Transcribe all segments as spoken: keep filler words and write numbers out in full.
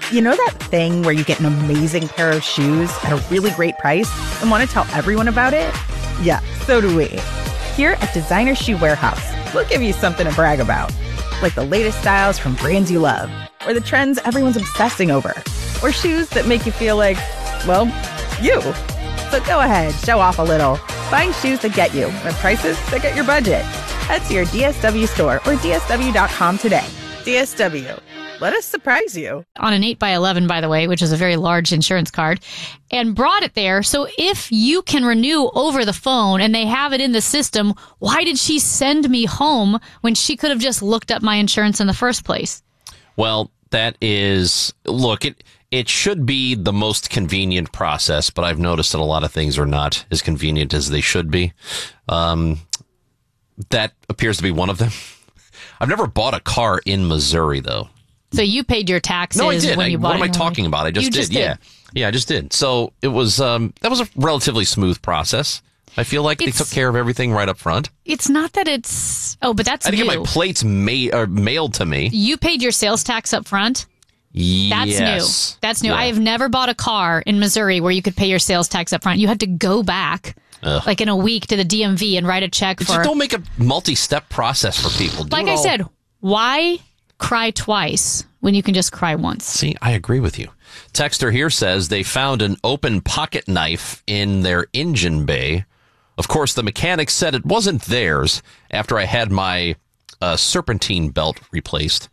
You know that thing where you get an amazing pair of shoes at a really great price and want to tell everyone about it? Yeah, so do we. Here at Designer Shoe Warehouse, we'll give you something to brag about. Like the latest styles from brands you love, or the trends everyone's obsessing over, or shoes that make you feel like, well, you. So go ahead, show off a little. Find shoes that get you at prices that get your budget. Head to your D S W store or D S W dot com today. D S W. Let us surprise you. On an eight by eleven, by the way, which is a very large insurance card, and brought it there. So if you can renew over the phone and they have it in the system, why did she send me home when she could have just looked up my insurance in the first place? Well, that is, look, it it should be the most convenient process, but I've noticed that a lot of things are not as convenient as they should be. Um, that appears to be one of them. I've never bought a car in Missouri, though. So you paid your taxes no, I did. when you I, bought what it? What am I talking about? I just you did. Just did. Yeah. Yeah, I just did. So it was, um, that was a relatively smooth process. I feel like it's, they took care of everything right up front. It's not that it's, oh, but that's I had to new. get my plates ma- or mailed to me. You paid your sales tax up front? That's Yes. new. That's new. Yeah. I have never bought a car in Missouri where you could pay your sales tax up front. You had to go back Ugh. like in a week to the D M V and write a check Just for. Don't make a multi-step process for people. Do like I all... said, why cry twice when you can just cry once? See, I agree with you. Texter here says they found an open pocket knife in their engine bay. Of course, the mechanic said it wasn't theirs after I had my uh, serpentine belt replaced.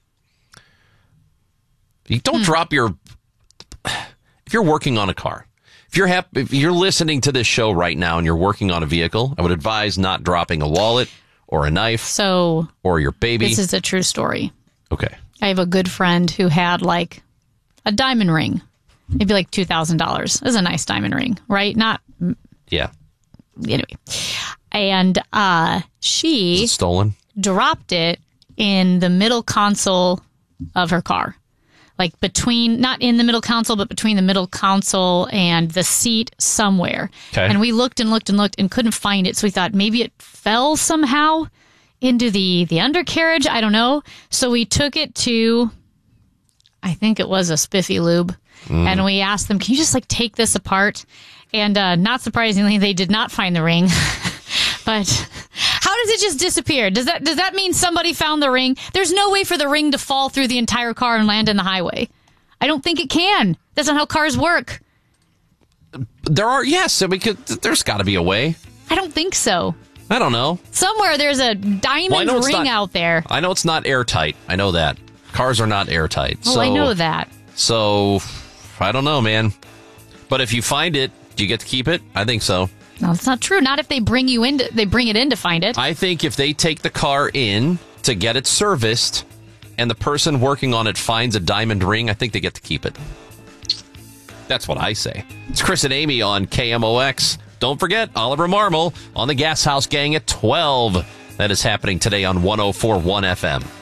You don't hmm. drop your... If you're working on a car, if you're hap- if you're listening to this show right now and you're working on a vehicle, I would advise not dropping a wallet or a knife so or your baby. This is a true story. Okay. I have a good friend who had like a diamond ring, maybe like two thousand dollars. It was a nice diamond ring, right? Not... Yeah. Anyway. And uh, she... Is it stolen? Dropped it in the middle console of her car. Like between, not in the middle console, but between the middle console and the seat somewhere. Okay. And we looked and looked and looked and couldn't find it. So we thought maybe it fell somehow into the, the undercarriage. I don't know. So we took it to, I think it was a Spiffy Lube. Mm. And we asked them, can you just like take this apart? And uh, not surprisingly, they did not find the ring. But how does it just disappear? Does that does that mean somebody found the ring? There's no way for the ring to fall through the entire car and land in the highway. I don't think it can. That's not how cars work. There are, yes. I mean, there's got to be a way. I don't think so. I don't know. Somewhere there's a diamond well, ring not, out there. I know it's not airtight. I know that. Cars are not airtight. Oh, so, I know that. So, I don't know, man. But if you find it, do you get to keep it? I think so. No, it's not true. Not if they bring you in. To, they bring it in to find it. I think if they take the car in to get it serviced, and the person working on it finds a diamond ring, I think they get to keep it. That's what I say. It's Chris and Amy on K M O X. Don't forget Oliver Marmol on the Gas House Gang at twelve. That is happening today on one oh four point one F M.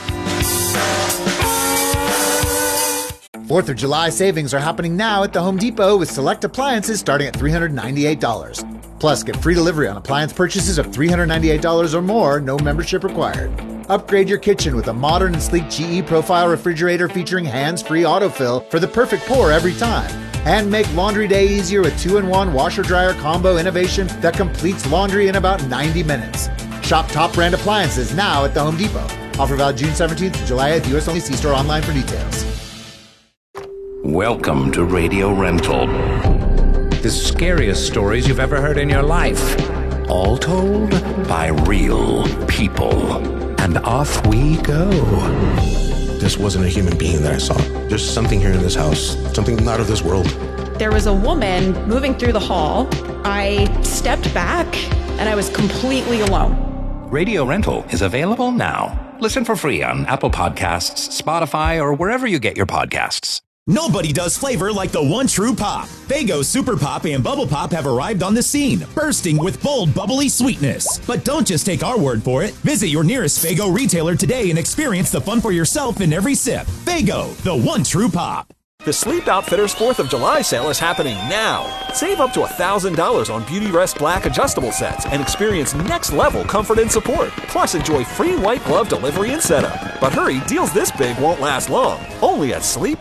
fourth of July savings are happening now at the Home Depot with select appliances starting at three hundred ninety-eight dollars. Plus, get free delivery on appliance purchases of three hundred ninety-eight dollars or more, no membership required. Upgrade your kitchen with a modern and sleek G E Profile refrigerator featuring hands-free autofill for the perfect pour every time. And make laundry day easier with two in one washer-dryer combo innovation that completes laundry in about ninety minutes. Shop top brand appliances now at the Home Depot. Offer valid June seventeenth to July eighth. U S only. See store online for details. Welcome to Radio Rental. The scariest stories you've ever heard in your life. All told by real people. And off we go. This wasn't a human being that I saw. There's something here in this house. Something not of this world. There was a woman moving through the hall. I stepped back and I was completely alone. Radio Rental is available now. Listen for free on Apple Podcasts, Spotify, or wherever you get your podcasts. Nobody does flavor like the One True Pop. Faygo Super Pop and Bubble Pop have arrived on the scene, bursting with bold, bubbly sweetness. But don't just take our word for it. Visit your nearest Faygo retailer today and experience the fun for yourself in every sip. Faygo, the One True Pop. The Sleep Outfitters fourth of July sale is happening now. Save up to one thousand dollars on Beauty Rest Black adjustable sets and experience next-level comfort and support. Plus, enjoy free white glove delivery and setup. But hurry, deals this big won't last long. Only at Sleep